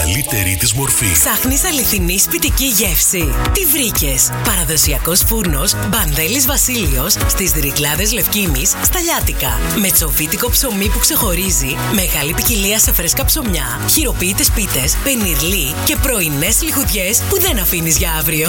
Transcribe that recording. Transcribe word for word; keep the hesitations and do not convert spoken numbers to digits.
καλύτερη της μορφή. Ψάχνεις αληθινή σπιτική γεύση? Τι βρήκες? Παραδοσιακός φούρνος Μπαντέλης Βασίλειος στις Ρυκλάδες Λευκίνης, στα Λιάτικα. Με τσοβίτικο ψωμί που ξεχωρίζει, μεγάλη ποικιλία σε φρέσκα ψωμιά, χειροποίητες πίτες, πενιρλί και πρωινές λιχουδιές που δεν αφήνεις για αύριο.